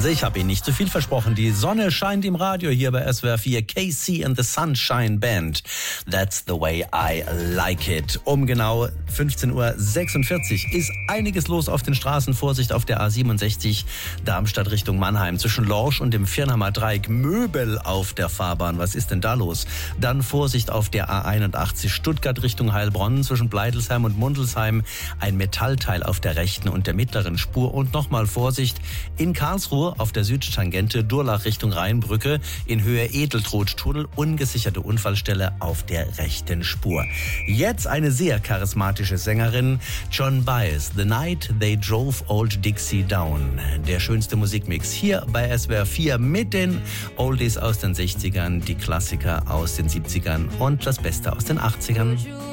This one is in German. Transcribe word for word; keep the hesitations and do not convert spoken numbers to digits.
Sie, ich habe Ihnen nicht zu viel versprochen. Die Sonne scheint im Radio hier bei S W R vier. K C and the Sunshine Band. That's the way I like it. Um genau fünfzehn Uhr sechsundvierzig ist einiges los auf den Straßen. Vorsicht auf der A siebenundsechzig Darmstadt Richtung Mannheim. Zwischen Lorsch und dem Virnheimer Dreieck Möbel auf der Fahrbahn. Was ist denn da los? Dann Vorsicht auf der A einundachtzig Stuttgart Richtung Heilbronn. Zwischen Bleidelsheim und Mundelsheim ein Metallteil auf der rechten und der mittleren Spur. Und nochmal Vorsicht in Karlsruhe auf der Südtangente Durlach Richtung Rheinbrücke in Höhe Edeltrot-Tunnel. Ungesicherte Unfallstelle auf der rechten Spur. Jetzt eine sehr charismatische Sängerin, Joan Baez. The Night They Drove Old Dixie Down. Der schönste Musikmix hier bei S W R vier mit den Oldies aus den sechzigern, die Klassiker aus den siebzigern und das Beste aus den achtzigern.